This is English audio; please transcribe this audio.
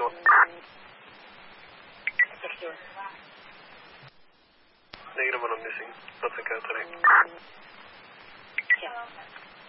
61. Negative 1, I'm missing. That's okay, today. Yeah.